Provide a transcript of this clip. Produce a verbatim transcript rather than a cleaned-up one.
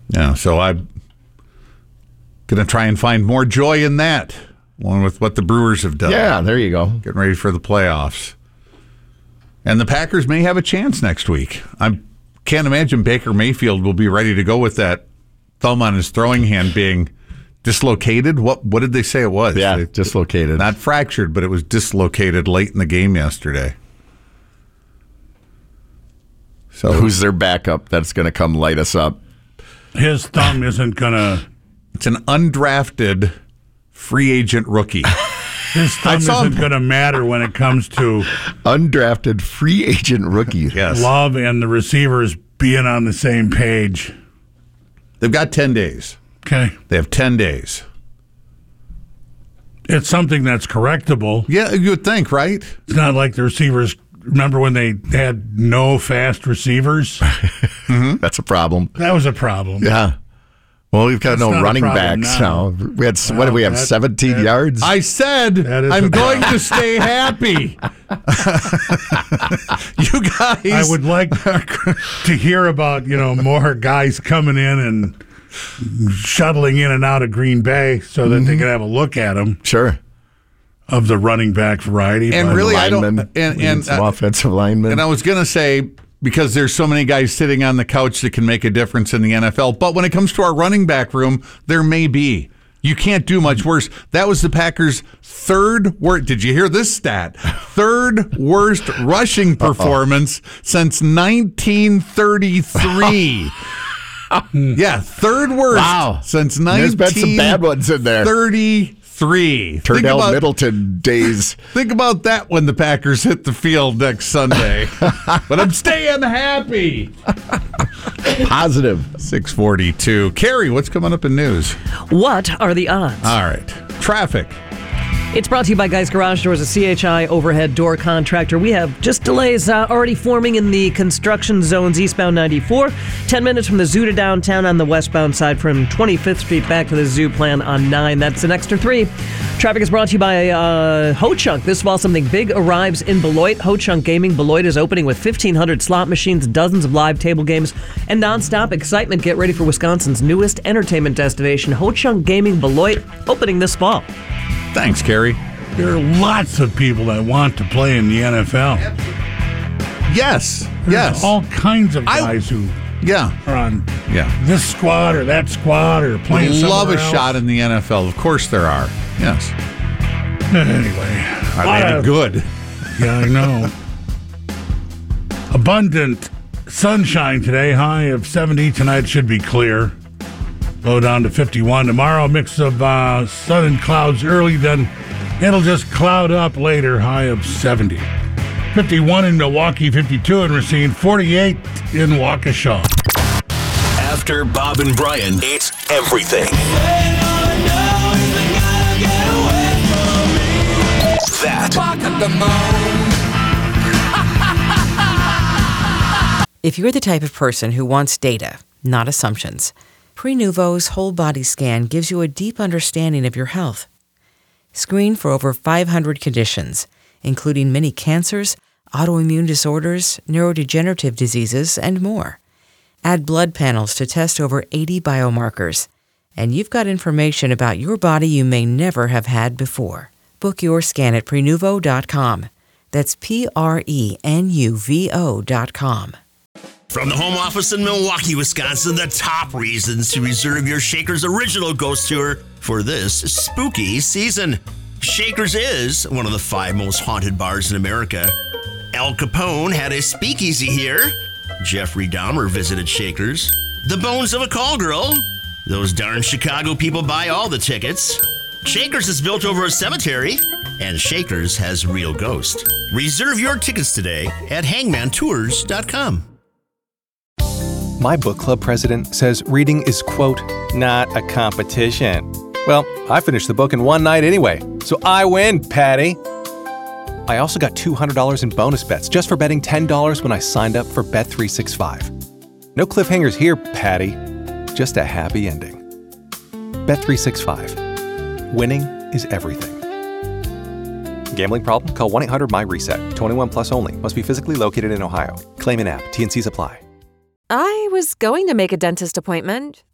Yeah, so I'm going to try and find more joy in that, along with what the Brewers have done. Yeah, there you go. Getting ready for the playoffs. And the Packers may have a chance next week. I can't imagine Baker Mayfield will be ready to go with that thumb on his throwing hand being dislocated. What what did they say it was? Yeah, they, dislocated. Not fractured, but it was dislocated late in the game yesterday. So who's their backup that's going to come light us up? His thumb isn't going to... It's an undrafted free agent rookie. His thumb isn't going to matter when it comes to... Undrafted free agent rookie. Yes. Love and the receivers being on the same page. They've got ten days. Okay. They have ten days. It's something that's correctable. Yeah, you would think, right? It's not like the receivers... Remember when they had no fast receivers? Mm-hmm. That's a problem. That was a problem. Yeah. Well, we've got That's no running backs now. now. We had Well, what do we have? that, seventeen that, yards. I said I'm going to stay happy. You guys, I would like to hear about you know more guys coming in and shuttling in and out of Green Bay so that mm-hmm. they can have a look at them. Sure. Of the running back variety, and really, linemen, I don't. And, and some uh, offensive linemen. And I was going to say, because there's so many guys sitting on the couch that can make a difference in the N F L. But when it comes to our running back room, there may be. You can't do much worse. That was the Packers' third worst. Did you hear this stat? Third worst rushing performance Uh-oh. since nineteen thirty-three. Yeah, third worst wow. since nineteen thirty-three. There's been some bad ones in there. Three. Turdell Middleton days. Think about that when the Packers hit the field next Sunday. But I'm staying happy. Positive. six forty-two. Carrie, what's coming up in news? What are the odds? All right. Traffic. It's brought to you by Guys Garage Doors, a C H I overhead door contractor. We have just delays uh, already forming in the construction zones eastbound ninety-four. Ten minutes from the zoo to downtown on the westbound side from twenty-fifth Street back to the zoo plan on nine. That's an extra three. Traffic is brought to you by uh, Ho-Chunk. This fall, something big arrives in Beloit. Ho-Chunk Gaming Beloit is opening with fifteen hundred slot machines, dozens of live table games, and nonstop excitement. Get ready for Wisconsin's newest entertainment destination, Ho-Chunk Gaming Beloit, opening this fall. Thanks, Carrie. There are lots of people that want to play in the N F L. Yes, There's yes. all kinds of guys I, who yeah. are on yeah. this squad or that squad or playing somewhere love a else. shot in the N F L. Of course there are. Yes. Anyway. Are they any good? Yeah, I know. Abundant sunshine today. High of seventy. Tonight should be clear. Low down to fifty-one. Tomorrow, a mix of uh, sun and clouds early, then it'll just cloud up later. High of seventy. fifty-one in Milwaukee, fifty-two in Racine, forty-eight in Waukesha. After Bob and Brian, it's everything. That. If you're the type of person who wants data, not assumptions, Prenuvo's whole body scan gives you a deep understanding of your health. Screen for over five hundred conditions, including many cancers, autoimmune disorders, neurodegenerative diseases, and more. Add blood panels to test over eighty biomarkers, and you've got information about your body you may never have had before. Book your scan at Prenuvo dot com. That's P R E N U V O dot com. From the home office in Milwaukee, Wisconsin, the top reasons to reserve your Shakers Original Ghost Tour for this spooky season. Shakers is one of the five most haunted bars in America. Al Capone had a speakeasy here. Jeffrey Dahmer visited Shakers. The Bones of a Call Girl. Those darn Chicago people buy all the tickets. Shakers is built over a cemetery. And Shakers has real ghosts. Reserve your tickets today at hangman tours dot com. My book club president says reading is, quote, not a competition. Well, I finished the book in one night anyway, so I win, Patty. I also got two hundred dollars in bonus bets just for betting ten dollars when I signed up for Bet three sixty-five. No cliffhangers here, Patty. Just a happy ending. Bet three sixty-five. Winning is everything. Gambling problem? Call one eight hundred my reset. twenty-one plus only. Must be physically located in Ohio. Claim in app. T and C's apply. I was going to make a dentist appointment.